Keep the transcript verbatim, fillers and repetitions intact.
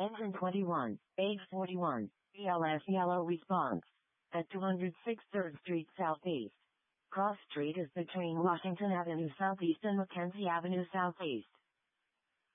Engine twenty-one, age forty-one, B L S yellow response. At two oh six third Street Southeast. Cross Street is between Washington Avenue Southeast and Mackenzie Avenue Southeast.